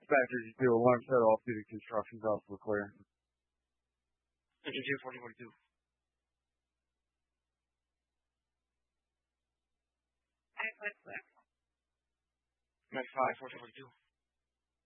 Factor G2, alarm set off due to construction jobs were clear. Engine 2, 4042. I put 6. 95, 4042.